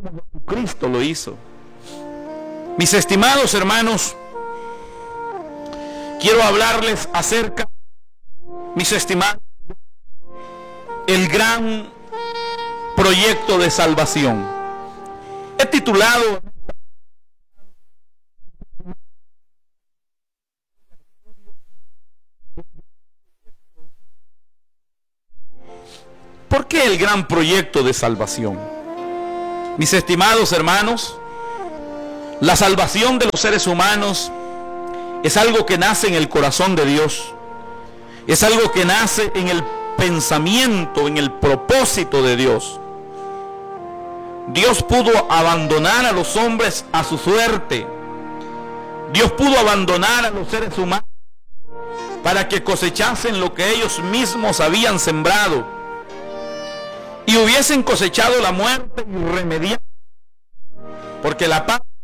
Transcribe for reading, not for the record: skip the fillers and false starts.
Cristo lo hizo. Mis estimados hermanos, quiero hablarles acerca, mis estimados, el gran proyecto de salvación. He titulado ¿por qué el gran proyecto de salvación? Mis estimados hermanos, la salvación de los seres humanos es algo que nace en el corazón de Dios. Es algo que nace en el pensamiento, en el propósito de Dios. Dios pudo abandonar a los hombres a su suerte. Dios pudo abandonar a los seres humanos para que cosechasen lo que ellos mismos habían sembrado y hubiesen cosechado la muerte irremediable, porque la paz